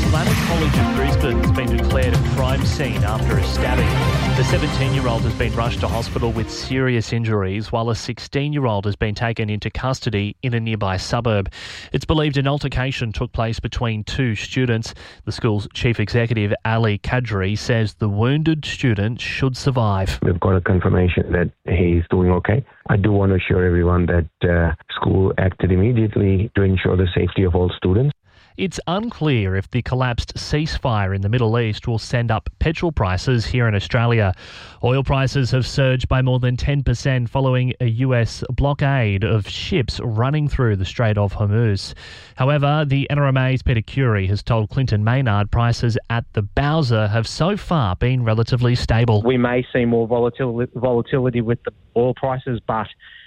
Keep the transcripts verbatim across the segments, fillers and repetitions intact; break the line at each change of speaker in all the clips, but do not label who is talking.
Planet College of Brisbane has been declared a crime scene after a stabbing. The seventeen-year-old has been rushed to hospital with serious injuries, while a sixteen-year-old has been taken into custody in a nearby suburb. It's believed an altercation took place between two students. The school's chief executive, Ali Kadri, says the wounded student should survive.
We've got a confirmation that he's doing okay. I do want to assure everyone that uh, school acted immediately to ensure the safety of all students.
It's unclear if the collapsed ceasefire in the Middle East will send up petrol prices here in Australia. Oil prices have surged by more than ten percent following a U S blockade of ships running through the Strait of Hormuz. However, the N R M A's Peter Curie has told Clinton Maynard prices at the Bowser have so far been relatively stable.
We may see more volatil- volatility with the oil prices, but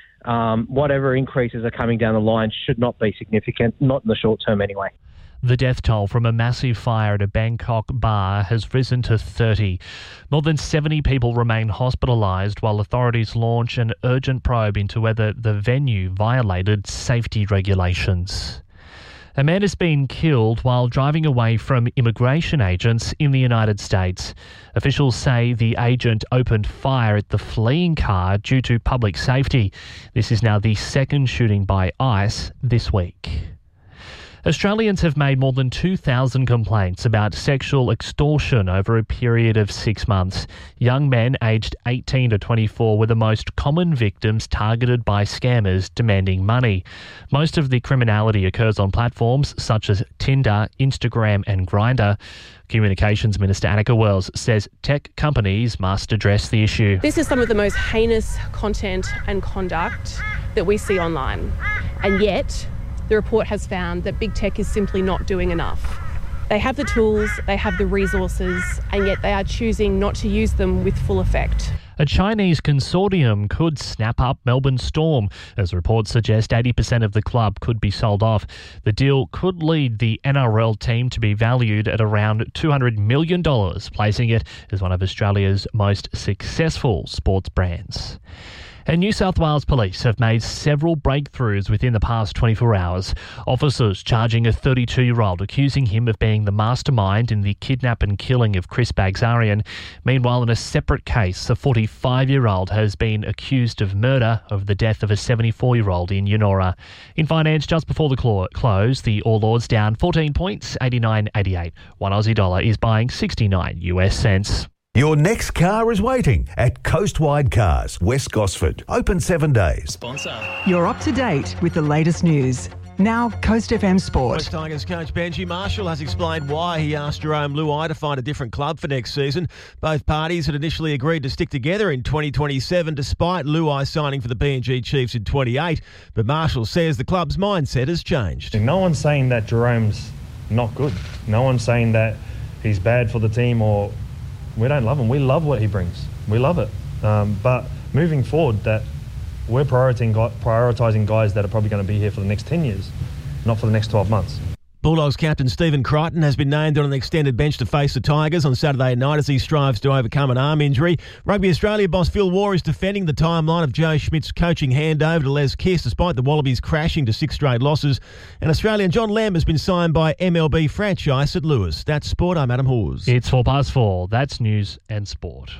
um, whatever increases are coming down the line should not be significant, not in the short term anyway.
The death toll from a massive fire at a Bangkok bar has risen to thirty. More than seventy people remain hospitalised while authorities launch an urgent probe into whether the venue violated safety regulations. A man has been killed while driving away from immigration agents in the United States. Officials say the agent opened fire at the fleeing car due to public safety. This is now the second shooting by ICE this week. Australians have made more than two thousand complaints about sexual extortion over a period of six months. Young men aged eighteen to twenty-four were the most common victims targeted by scammers demanding money. Most of the criminality occurs on platforms such as Tinder, Instagram and Grindr. Communications Minister Annika Wells says tech companies must address the issue.
This is some of the most heinous content and conduct that we see online, and yet the report has found that big tech is simply not doing enough. They have the tools, they have the resources, and yet they are choosing not to use them with full effect.
A Chinese consortium could snap up Melbourne Storm. As reports suggest, eighty percent of the club could be sold off. The deal could lead the N R L team to be valued at around two hundred million dollars, placing it as one of Australia's most successful sports brands. And New South Wales Police have made several breakthroughs within the past twenty-four hours. Officers charging a thirty-two-year-old, accusing him of being the mastermind in the kidnap and killing of Chris Bagzarian. Meanwhile, in a separate case, a forty-five-year-old has been accused of murder over the death of a seventy-four-year-old in Yennora. In finance, just before the clo- close, the All Ords down fourteen points, eighty-nine eighty-eight. One Aussie dollar is buying sixty-nine U S cents.
Your next car is waiting at Coastwide Cars, West Gosford. Open seven days.
Sponsor.
You're up to date with the latest news. Now, Coast F M Sport.
West Tigers coach Benji Marshall has explained why he asked Jerome Luai to find a different club for next season. Both parties had initially agreed to stick together in twenty twenty-seven despite Luai signing for the B and G Chiefs in twenty-eight. But Marshall says the club's mindset has changed.
No one's saying that Jerome's not good. No one's saying that he's bad for the team or... We don't love him. We love what he brings. We love it. Um, but moving forward, that we're prioritising, prioritising guys that are probably going to be here for the next ten years, not for the next twelve months.
Bulldogs captain Stephen Crichton has been named on an extended bench to face the Tigers on Saturday night as he strives to overcome an arm injury. Rugby Australia boss Phil Waugh is defending the timeline of Joe Schmidt's coaching handover to Les Kiss despite the Wallabies crashing to six straight losses. And Australian John Lamb has been signed by M L B franchise Saint Louis. That's sport. I'm Adam Hawes.
It's four past four. That's news and sport.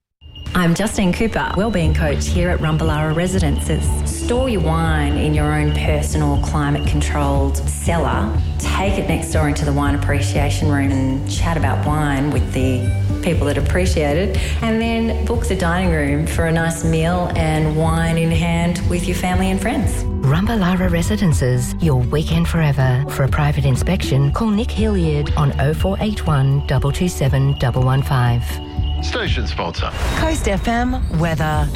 I'm Justine Cooper, wellbeing coach here at Rumballara Residences. Store your wine in your own personal climate-controlled cellar. Take it next door into the wine appreciation room and chat about wine with the people that appreciate it. And then book the dining room for a nice meal and wine in hand with your family and friends.
Rumballara Residences, your weekend forever. For a private inspection, call Nick Hilliard on oh four eight one, two two seven, one one five.
Station sponsor.
Coast F M weather.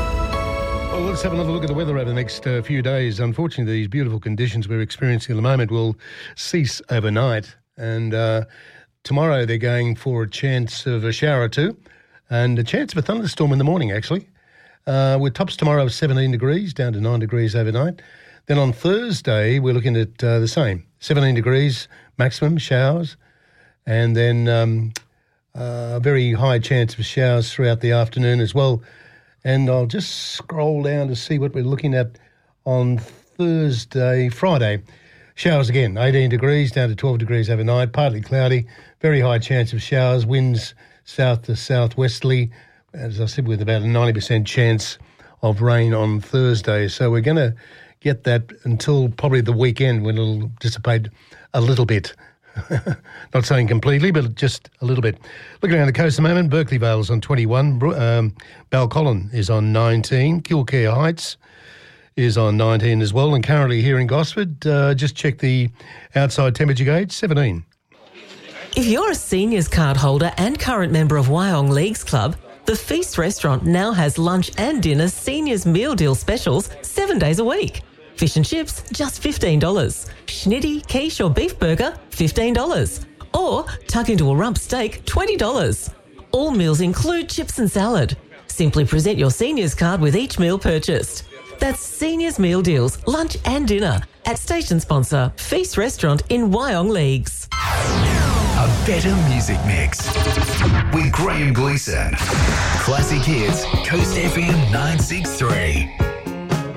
Well, let's have another look at the weather over the next uh, few days. Unfortunately, these beautiful conditions we're experiencing at the moment will cease overnight. And uh, tomorrow they're going for a chance of a shower or two and a chance of a thunderstorm in the morning, actually. Uh, with tops tomorrow of seventeen degrees, down to nine degrees overnight. Then on Thursday, we're looking at uh, the same, seventeen degrees maximum, showers. And then... Um, A uh, very high chance of showers throughout the afternoon as well. And I'll just scroll down to see what we're looking at on Thursday, Friday. Showers again, eighteen degrees down to twelve degrees overnight, partly cloudy, very high chance of showers, winds south to southwesterly, as I said, with about a ninety percent chance of rain on Thursday. So we're going to get that until probably the weekend when it'll dissipate a little bit. Not saying completely, but just a little bit. Looking around the coast at the moment, Berkeley Vale's on twenty-one, um, Balcolin is on nineteen, Kilcare Heights is on nineteen as well, and currently here in Gosford, uh, just check the outside temperature gauge, seventeen.
If you're a seniors card holder and current member of Wyong Leagues Club, the Feast Restaurant now has lunch and dinner seniors meal deal specials seven days a week. Fish and chips, just fifteen dollars. Schnitty, quiche or beef burger, fifteen dollars. Or tuck into a rump steak, twenty dollars. All meals include chips and salad. Simply present your seniors card with each meal purchased. That's Seniors Meal Deals, lunch and dinner at station sponsor Feast Restaurant in Wyong Leagues.
A better music mix with Graham Gleeson. Classic Hits, Coast F M nine six three.